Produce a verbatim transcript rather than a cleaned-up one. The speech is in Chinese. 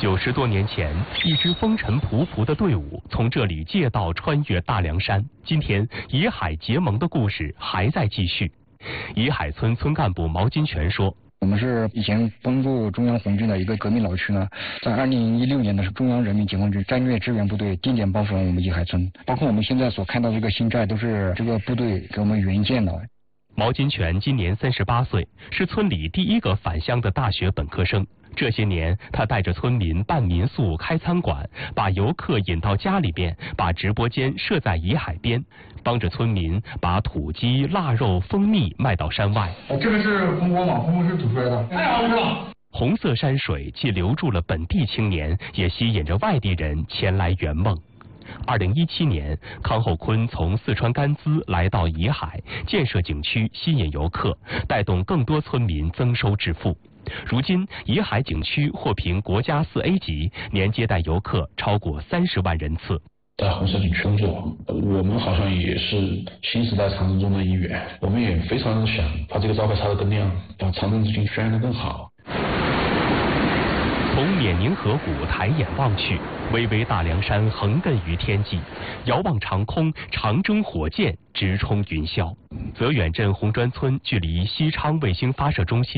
九十多年前，一支风尘仆仆的队伍从这里借道穿越大凉山。今天，乙海结盟的故事还在继续。乙海村村干部毛金泉说：“ 我们是以前帮助中央红军的一个革命老区呢，在二零一六年的时候，中央人民解放军战略支援部队定点报复了我们乙海村，包括我们现在所看到这个新寨，都是这个部队给我们援建的。” 毛金泉今年三十八岁，是村里第一个返乡的大学本科生。这些年，他带着村民办民宿、开餐馆，把游客引到家里边，把直播间设在乙海边，帮着村民把土鸡、腊肉、蜂蜜卖到山外。 这个是蜂窝嘛，蜂窝是煮出来的，太好吃了。 红色山水既留住了本地青年，也吸引着外地人前来圆梦。二零一七年，康厚坤从四川甘孜来到乙海，建设景区，吸引游客，带动更多村民增收致富。如今，乙海景区获评国家四 A 级，年接待游客超过三十万人次。 在红色景区工作，我们好像也是新时代长征中的一员，我们也非常想把这个招牌插得更亮，把长征之情宣扬得更好。 从冕宁河谷抬眼望去，巍巍大凉山横亘于天际，遥望长空，长征火箭直冲云霄。泽远镇红砖村距离西昌卫星发射中心